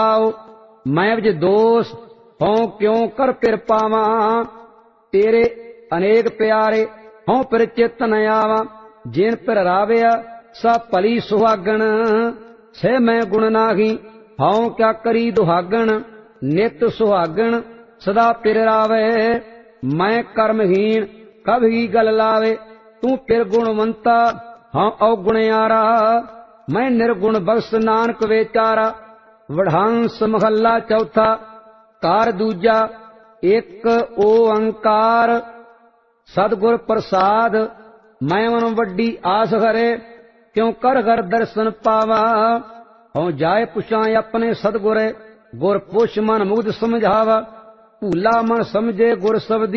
मैं विच दोष हों क्यों कर फिर पावा, तेरे अनेक प्यारे हों फिर चित न आवा। जिन फिर रावया सा भली सुहागण, से मैं गुण नाही हों क्या करी दुहागण। नित सुहागण सदा फिर रावे, मैं कर्महीन कभी गल लावे। तू फिर गुणवंता हाँ अवगुणयारा, मैं निर्गुण बख्श नानक वेचारा। वढ़ांस महला चौथा कार दूजा एक ओंकार सतगुर प्रसाद। मैं मन वड्डी आस हरे क्यों कर घर दर्शन पावा। हों जाए पुछां अपने सतगुरे, गुर पुछ मन मुग्ध समझावा। भूला मन समझे गुर शब्दी,